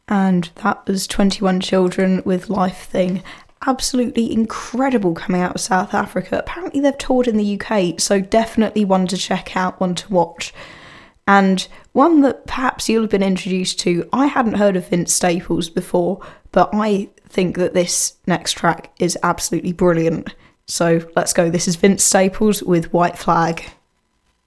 And that was 21 Children with Life Thing. Absolutely incredible coming out of South Africa. Apparently they've toured in the UK, so definitely one to check out, one to watch. And one that perhaps you'll have been introduced to. I hadn't heard of Vince Staples before, but I think that this next track is absolutely brilliant. So let's go. This is Vince Staples with White Flag.